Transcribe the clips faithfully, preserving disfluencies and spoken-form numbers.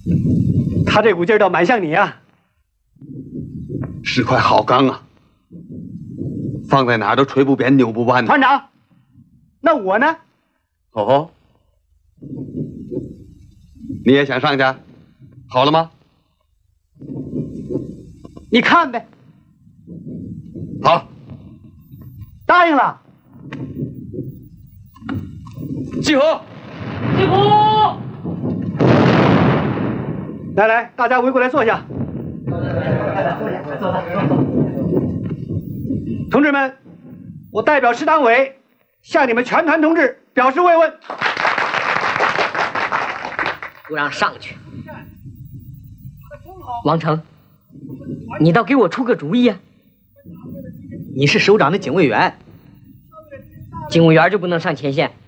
他这股劲儿倒蛮像你啊。 是块好钢啊，放在哪儿都捶不扁、扭不弯。 团长，那我呢？ 哦，你也想上去？好了吗？ 你看呗。 好， 答应了。 集合！ 集合！ 来来，大家围过来坐下。同志们，我代表师党委向你们全团同志表示慰问。 不让上去。王成，你倒给我出个主意啊！ 你是首长的警卫员， 警卫员就不能上前线？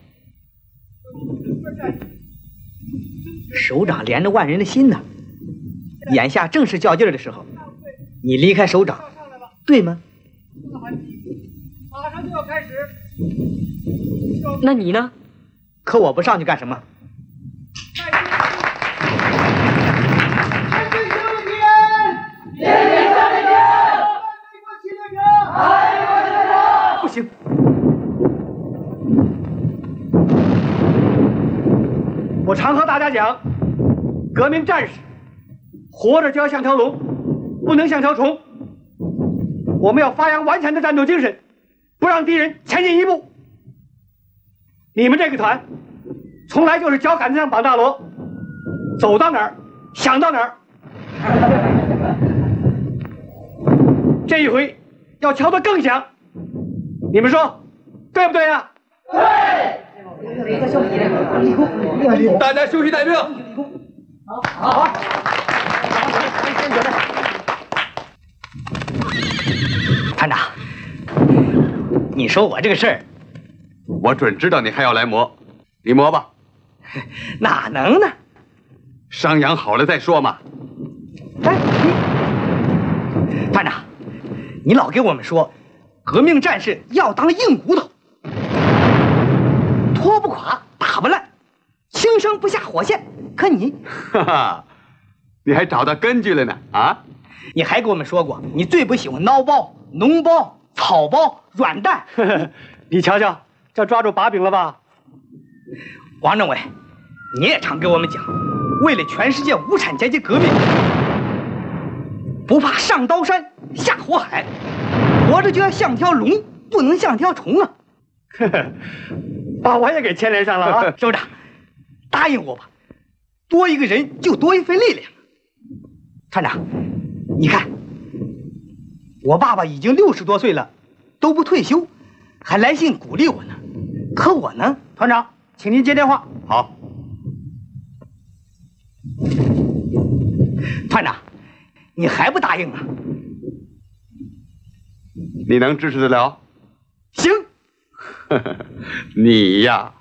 首长连着万人的心呢。眼下正是较劲儿的时候，你离开首长，对吗？ 马上就要开始。 那你呢？ 可我不上去干什么？不行， 我常和大家讲，革命战士活着就要像条龙，不能像条虫。我们要发扬顽强的战斗精神，不让敌人前进一步。你们这个团从来就是脚杆子上绑大锣，走到哪儿想到哪儿。这一回要敲得更响，你们说对不对呀？ 对。 大家休息待命。 好。好。 团长，你说我这个事儿， 我准知道你还要来磨，你磨吧。 哪能呢？ 伤养好了再说嘛。 哎，你团长，你老给我们说，革命战士要当硬骨头，拖不垮，打不烂，轻生不下火线。可你， 哈哈，你还找到根据了呢啊！ 你还给我们说过，你最不喜欢孬包、脓包、草包、软蛋。 你瞧瞧，这抓住把柄了吧？ 王政委，你也常给我们讲，为了全世界无产阶级革命，不怕上刀山下火海，活着就要像条龙，不能像条虫啊！ 把我也给牵连上了啊！ 首长，答应我吧，多一个人就多一份力量。团长，你看，我爸爸已经六十多岁了，都不退休，还来信鼓励我呢。可我呢， 团长，请您接电话。 好。 团长，你还不答应啊？ 你能支持得了？ 行。 你呀。